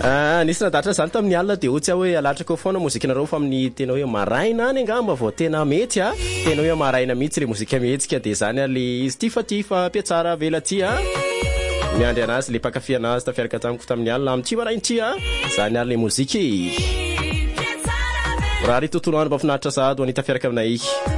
Nisy nadatra zany tamin'ny alina de ohatsy hoe alatrako foana mozikinareo fa amin'ny tena hoe maraina any angamba vao tena mety tena hoe maraina mihitsy le mozika mihetsika de zany le izy tifa piatsara velaty miandry anazy le pakafy anazy tafiaraka tamiko tamin'ny alina amin'ty marainty zany le moziky raha ry tontolo andro mba finaritra sahady ho anita fiaraka aminay